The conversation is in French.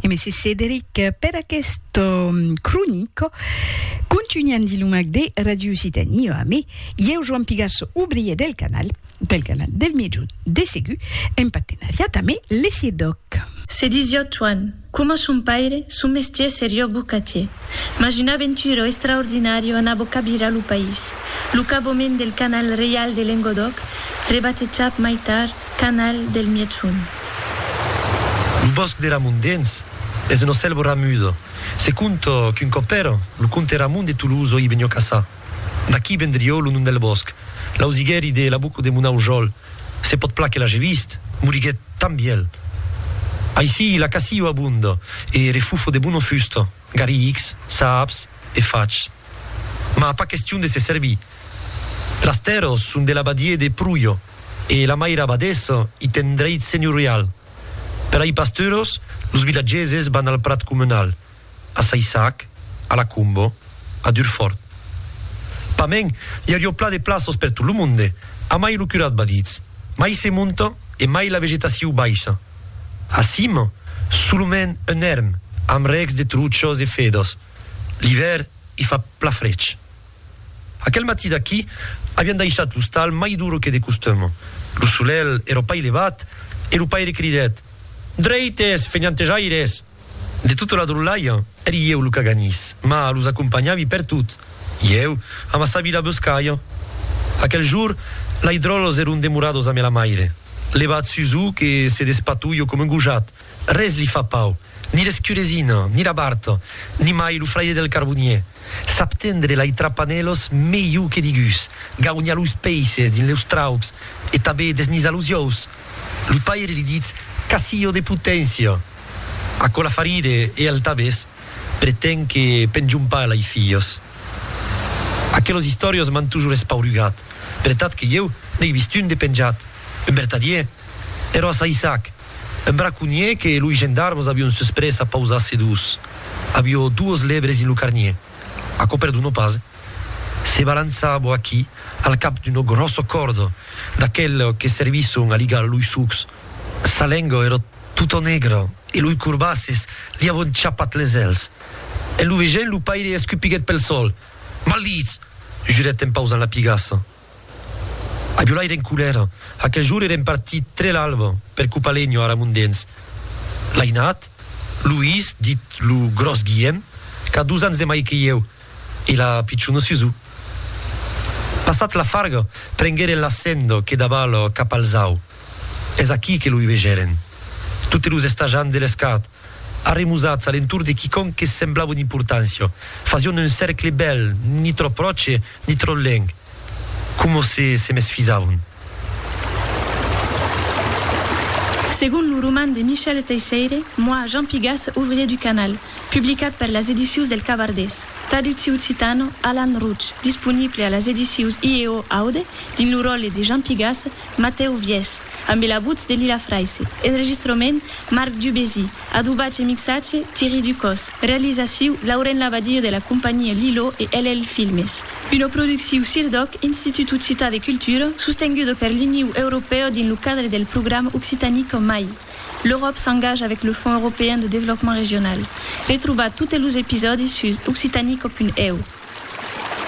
E me se Cédric per questo cronico continuiamo di lumag de Radio Occitanie a me io Joan Pigasso ouvrier del canal del Miejun de Segu en partenariat a me les Doc. C'est 18 ans. Come son père, son métier serio bucatier. Mas une aventure extraordinario en abocabira lu país. Lu cabomen del canal real de Languedoc, rebatejat maitar canal del Miejun. Le bosque de Ramundens è un selvo ramudo. Secondo che un copero, lo conte Ramon de Toulouse i venio casa. Da chi vendrio lo nun del bosque. La usigheri de la buco de Munaujol. Se pot plache la gevist, murighet tan biel. Aici la casio abundo e refufo de buono fusto, garix, saps e facs. Ma pas question de se servi. Las terros sunt de la badie de Pruio e la maira badesso i tendreit seigneurial. Per ai pasturos, los villageses van al prat comunal, a Saissac, a la Cumbo, a Durfort. Pa men, hi ha pla de plaços per tot el monde, a mai lo curat badits, mai se monta e mai la vegetació baixa. A cima, solument un erm, amb recs de truchos e fedos. L'hiver hi fa pla freig. Aquel matí d'aquí havien deixat l'hostal mai duro que de costum. Lo solel era pai levat e lo paire cridet: Dreites, feniantejaires! De tota la drullaia, eri eu lo caganís, ma los acompanyavi per tot. Eu amassavi la buscaia. Aquel jour, la hidrolos erun demurados a me la maire. Levat Suzu che se despatuio come un gujat. Res li fa pau. Ni l'escuresina, ni la barta, ni mai lo fraie del carbonier. S'abtendre la trapanelos meiu che digus. Gaunia los peises din leus traux e tabe desnisa los ious. Lo paire li diz casio de potencia. A cola farire e al tabes pretend que penjumpa lai fios. Aquelos historios m'han toujours espaurugat. Pretat que eu n'he vist un de penjat. Un bertadier era a Saissac. Un braconier que lui gendarmes avion suspres a pausar sedus. Avio 2 lebres in lo carnier. A coper d'uno pase. Se balanzavo aquí al cap d'uno grosso cordo, d'aquel che servisson a ligar lui sucs. Salengo era tutto negro e lui curbasses li avon ciapat les els. E lu vegen lu paire escupiguet pel sol. Maldiz! Juret en pausa la pigassa. Avio l'aire in culera. Aquel jour eren partit tre l'alba per cupa legno a Ramundens. L'ainat, Luis, dit lu gros Guillem, ca 2 ans de mai que eu, e la picciuno Suzu. Passat la farga, prengeren l'assendo che davalo cap al zau. Es aquí que lui vegeren. Tutti los stagiani de l'escat, arremusats alentur de quicon che semblava un'importància. Fazion un cercle bel, ni tro proce, ni tro leng. Como se mesfisaven. Según le roman de Michel Teixeira, moi, Jean Pigasse, ouvrier du canal, publicat per las edicius del Cavardès. Traducció occitano, Alan Ruch, disponible a las edicius IEO Aude, din lo rol de Jean Pigasse, Mateu Vies, amb la voz de Lila Fraisse. Enregistrament, Marc Dubézy. Adubatge e mixatge, Thierry Ducos. Realització, Lauren Labadia de la compagnia Lilo e LL Filmes. Una producció CIRDOC, Institut Occità de Cultura, sostenguda per l'Unió Europea din lo cadre del programme Occitanique MAI. L'Europe s'engage avec le Fonds européen de développement régional. Retrouvez tous les épisodes sur occitanique.eu.